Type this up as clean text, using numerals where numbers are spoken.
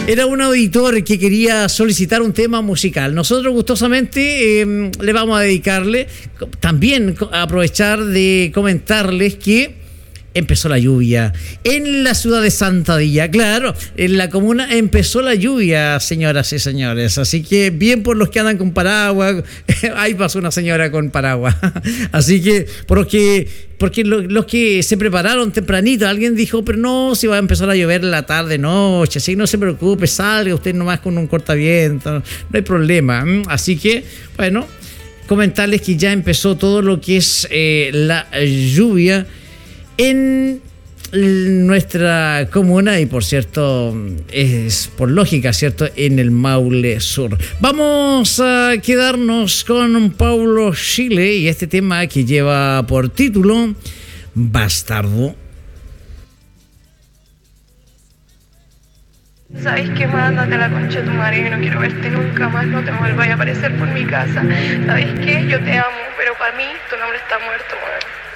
Era un auditor que quería solicitar un tema musical. Nosotros gustosamente le vamos a dedicarle. También aprovechar de comentarles que empezó la lluvia en la ciudad de Santadilla. Claro, en la comuna empezó la lluvia, señoras y señores. Así que bien por los que andan con paraguas. Ahí pasó una señora con paraguas. Así que porque los que se prepararon tempranito, alguien dijo, pero no, si va a empezar a llover en la tarde, noche, así que no se preocupe, salga usted nomás con un cortaviento, no hay problema. Así que, bueno, comentarles que ya empezó todo lo que es la lluvia en nuestra comuna y por cierto es por lógica, ¿cierto?, en el Maule Sur. Vamos a quedarnos con Paulo Chile y este tema que lleva por título Bastardo. ¿Sabes qué más? Ándate a la concha de tu madre, yo no quiero verte nunca más, no te vuelvas a aparecer por mi casa. ¿Sabes qué? Yo te amo, pero para mí tu nombre está muerto, weón.